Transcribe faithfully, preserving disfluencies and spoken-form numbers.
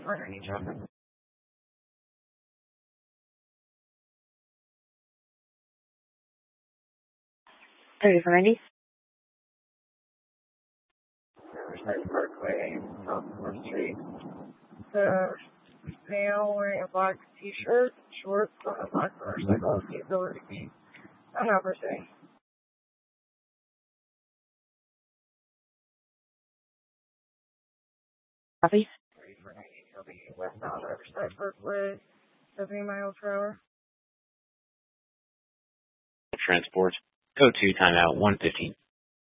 for any traffic. thirty for ninety. Riverside Parkway, South fourth Street. The male wearing a black t-shirt, shorts, on a black motorcycle, capability B. I'm not pursuing. Copy. thirty for ninety, he'll be westbound Riverside Parkway, seventy miles per hour. Transport. Code two, timeout one fifteen.